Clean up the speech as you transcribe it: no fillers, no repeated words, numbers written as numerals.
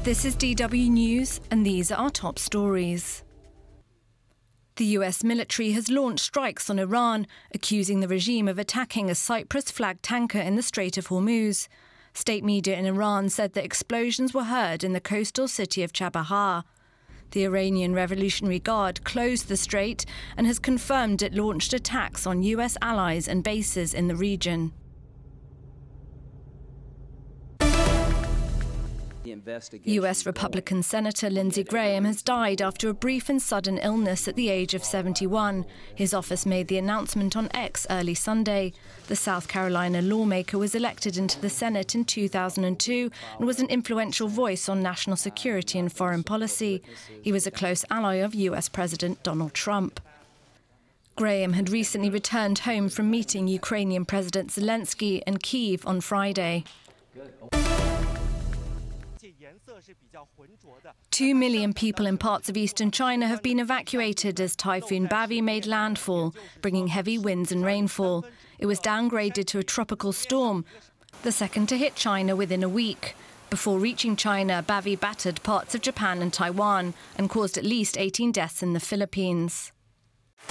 This is DW News, and these are our top stories. The US military has launched strikes on Iran, accusing the regime of attacking a Cyprus-flagged tanker in the Strait of Hormuz. State media in Iran said that explosions were heard in the coastal city of Chabahar. The Iranian Revolutionary Guard closed the strait and has confirmed it launched attacks on US allies and bases in the region. US Republican Senator Lindsey Graham has died after a brief and sudden illness at the age of 71. His office made the announcement on X early Sunday. The South Carolina lawmaker was elected into the Senate in 2002 and was an influential voice on national security and foreign policy. He was a close ally of US President Donald Trump. Graham had recently returned home from meeting Ukrainian President Zelensky in Kyiv on Friday. 2 million people in parts of eastern China have been evacuated as Typhoon Bavi made landfall, bringing heavy winds and rainfall. It was downgraded to a tropical storm, the second to hit China within a week. Before reaching China, Bavi battered parts of Japan and Taiwan and caused at least 18 deaths in the Philippines.